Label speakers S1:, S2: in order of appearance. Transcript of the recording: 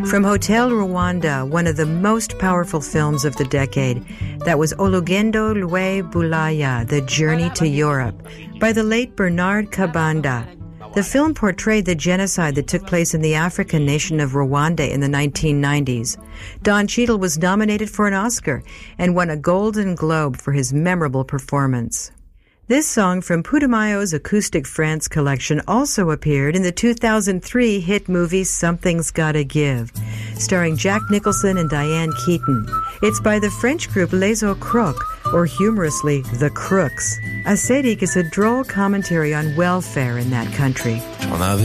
S1: From Hotel Rwanda, one of the most powerful films of the decade, that was Olugendo Lwe Bulaya, The Journey to Europe, by the late Bernard Kabanda. The film portrayed the genocide that took place in the African nation of Rwanda in the 1990s. Don Cheadle was nominated for an Oscar and won a Golden Globe for his memorable performance. This song from Putumayo's Acoustic France collection also appeared in the 2003 hit movie Something's Gotta Give, starring Jack Nicholson and Diane Keaton. It's by the French group Les Ocrocs, or humorously, The Crooks. Asedik is a droll commentary on welfare in that country.
S2: On avait